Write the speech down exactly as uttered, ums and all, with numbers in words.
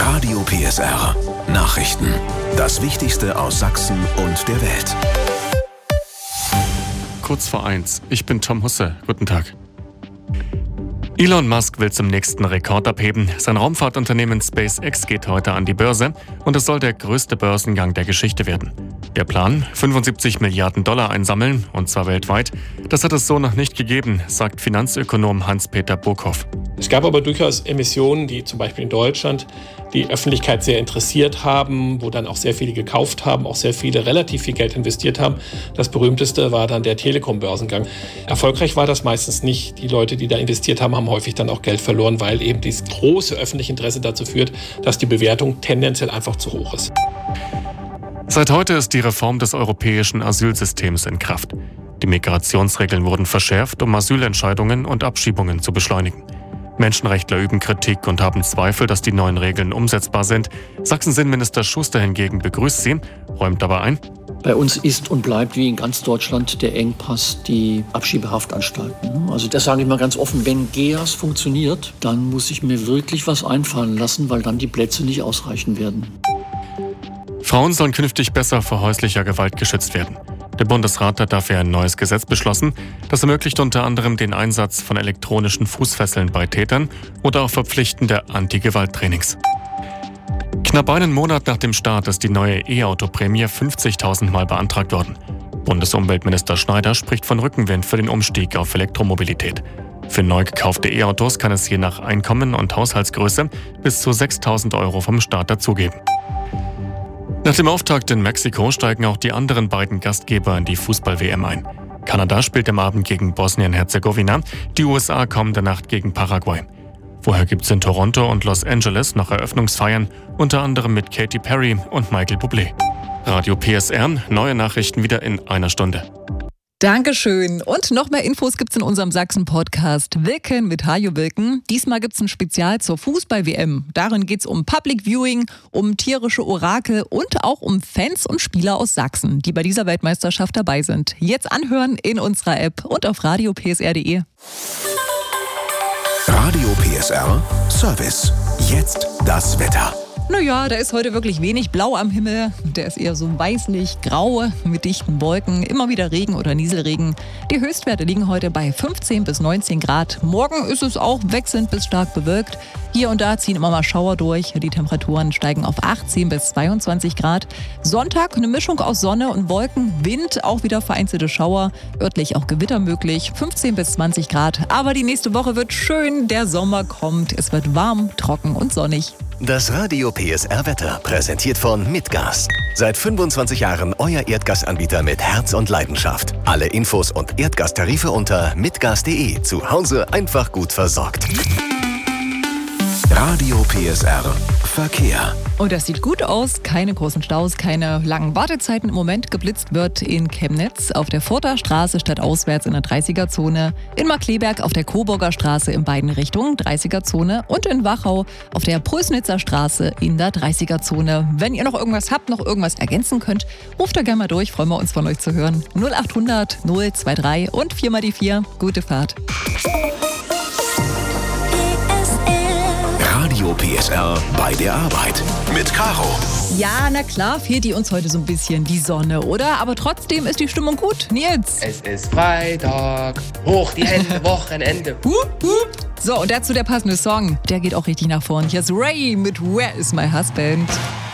Radio P S R. Nachrichten. Das Wichtigste aus Sachsen und der Welt. Kurz vor eins. Ich bin Tom Husse. Guten Tag. Elon Musk will zum nächsten Rekord abheben. Sein Raumfahrtunternehmen SpaceX geht heute an die Börse und es soll der größte Börsengang der Geschichte werden. Der Plan? fünfundsiebzig Milliarden Dollar einsammeln, und zwar weltweit. Das hat es so noch nicht gegeben, sagt Finanzökonom Hans-Peter Burkhoff. Es gab aber durchaus Emissionen, die zum Beispiel in Deutschland die Öffentlichkeit sehr interessiert haben, wo dann auch sehr viele gekauft haben, auch sehr viele relativ viel Geld investiert haben. Das berühmteste war dann der Telekom-Börsengang. Erfolgreich war das meistens nicht. Die Leute, die da investiert haben, haben häufig dann auch Geld verloren, weil eben dieses große öffentliche Interesse dazu führt, dass die Bewertung tendenziell einfach zu hoch ist. Seit heute ist die Reform des europäischen Asylsystems in Kraft. Die Migrationsregeln wurden verschärft, um Asylentscheidungen und Abschiebungen zu beschleunigen. Menschenrechtler üben Kritik und haben Zweifel, dass die neuen Regeln umsetzbar sind. Sachsen-Innenminister Schuster hingegen begrüßt sie, räumt aber ein: Bei uns ist und bleibt wie in ganz Deutschland der Engpass die Abschiebehaftanstalten. Also das sage ich mal ganz offen, wenn G E A S funktioniert, dann muss ich mir wirklich was einfallen lassen, weil dann die Plätze nicht ausreichen werden. Frauen sollen künftig besser vor häuslicher Gewalt geschützt werden. Der Bundesrat hat dafür ein neues Gesetz beschlossen. Das ermöglicht unter anderem den Einsatz von elektronischen Fußfesseln bei Tätern oder auch verpflichtende Anti-Gewalt-Trainings. Knapp einen Monat nach dem Start ist die neue E-Auto-Prämie fünfzigtausend Mal beantragt worden. Bundesumweltminister Schneider spricht von Rückenwind für den Umstieg auf Elektromobilität. Für neu gekaufte E-Autos kann es je nach Einkommen und Haushaltsgröße bis zu sechstausend Euro vom Staat dazugeben. Nach dem Auftakt in Mexiko steigen auch die anderen beiden Gastgeber in die Fußball-W M ein. Kanada spielt am Abend gegen Bosnien-Herzegowina, die U S A kommende Nacht gegen Paraguay. Vorher gibt es in Toronto und Los Angeles noch Eröffnungsfeiern, unter anderem mit Katy Perry und Michael Bublé. Radio P S R, neue Nachrichten wieder in einer Stunde. Dankeschön. Und noch mehr Infos gibt's in unserem Sachsen-Podcast Wilken mit Hajo Wilken. Diesmal gibt's ein Spezial zur Fußball-W M. Darin geht's um Public Viewing, um tierische Orakel und auch um Fans und Spieler aus Sachsen, die bei dieser Weltmeisterschaft dabei sind. Jetzt anhören in unserer App und auf radio p s r punkt d e. Radio P S R Service. Jetzt das Wetter. Naja, da ist heute wirklich wenig blau am Himmel. Der ist eher so weißlich-grau mit dichten Wolken. Immer wieder Regen oder Nieselregen. Die Höchstwerte liegen heute bei fünfzehn bis neunzehn Grad. Morgen ist es auch wechselnd bis stark bewölkt. Hier und da ziehen immer mal Schauer durch. Die Temperaturen steigen auf achtzehn bis zweiundzwanzig Grad. Sonntag eine Mischung aus Sonne und Wolken. Wind, auch wieder vereinzelte Schauer. Örtlich auch Gewitter möglich. fünfzehn bis zwanzig Grad. Aber die nächste Woche wird schön. Der Sommer kommt. Es wird warm, trocken und sonnig. Das Radio P S R-Wetter präsentiert von Mitgas. Seit fünfundzwanzig Jahren euer Erdgasanbieter mit Herz und Leidenschaft. Alle Infos und Erdgastarife unter mitgas punkt d e. Zu Hause einfach gut versorgt. Radio P S R Verkehr. Und das sieht gut aus. Keine großen Staus, keine langen Wartezeiten. Im Moment geblitzt wird in Chemnitz auf der Furter Straße stadtauswärts in der dreißiger-Zone, in Markleberg auf der Coburger Straße in beiden Richtungen, dreißiger-Zone, und in Wachau auf der Prösnitzer Straße in der dreißiger-Zone. Wenn ihr noch irgendwas habt, noch irgendwas ergänzen könnt, ruft da gerne mal durch. Freuen wir uns von euch zu hören. null achthundert null drei und vier mal die vier. Gute Fahrt. Radio P S R bei der Arbeit mit Caro. Ja, na klar, fehlt die uns heute so ein bisschen die Sonne, oder? Aber trotzdem ist die Stimmung gut. Nils. Es ist Freitag. Hoch die Hände, Wochenende. Hup, hup. So, und dazu der passende Song. Der geht auch richtig nach vorn. Hier ist Ray mit Where is my husband?